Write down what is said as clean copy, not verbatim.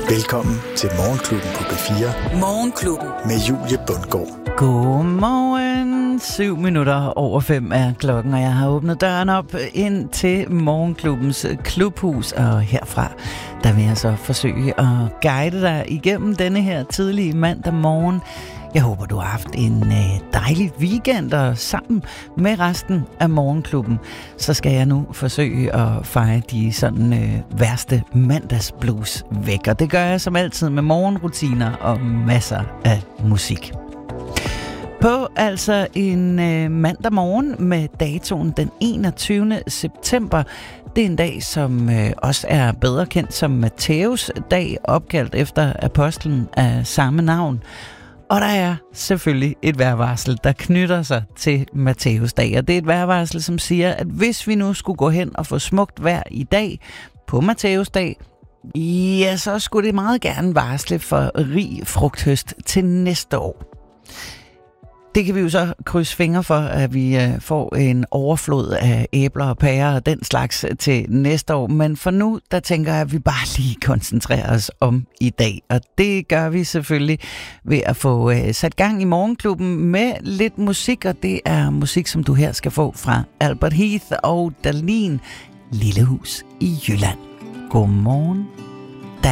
Velkommen til Morgenklubben på B4. Morgenklubben. Med Julie Bundgaard. Godmorgen. 7:07 er klokken, og jeg har åbnet døren op ind til Morgenklubbens klubhus. Og herfra, der vil jeg så forsøge at guide dig igennem denne her tidlige mandag morgen. Jeg håber, du har haft en dejlig weekend, og sammen med resten af Morgenklubben, så skal jeg nu forsøge at feje de sådan værste mandagsblues væk. Og det gør jeg som altid med morgenrutiner og masser af musik. På altså en mandag morgen med datoen den 21. september. Det er en dag, som også er bedre kendt som Matthæus dag, opkaldt efter apostlen af samme navn. Og der er selvfølgelig et vejrvarsel, der knytter sig til Matthæusdag. Og det er et vejrvarsel, som siger, at hvis vi nu skulle gå hen og få smukt vejr i dag på Matthæusdag, ja, så skulle det meget gerne varsle for rig frugthøst til næste år. Det kan vi jo så krydse fingre for, at vi får en overflod af æbler og pærer og den slags til næste år. Men for nu, der tænker jeg, at vi bare lige koncentrerer os om i dag. Og det gør vi selvfølgelig ved at få sat gang i Morgenklubben med lidt musik. Og det er musik, som du her skal få fra Albert Heath og Dahlin, Lille Hus i Jylland. Godmorgen.